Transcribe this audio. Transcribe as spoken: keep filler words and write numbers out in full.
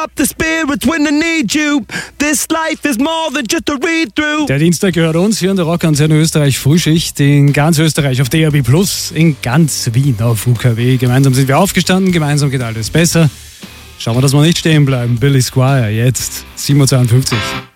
up the spirits when I need you. This life is more than just a read-through. Der Dienstag gehört uns hier in der Rockantenne Österreich Frühschicht in ganz Österreich auf D A B Plus, in ganz Wien auf U K W. Gemeinsam sind wir aufgestanden, gemeinsam geht alles besser. Schauen wir, dass wir nicht stehen bleiben. Billy Squier, jetzt siebenundzwanzig.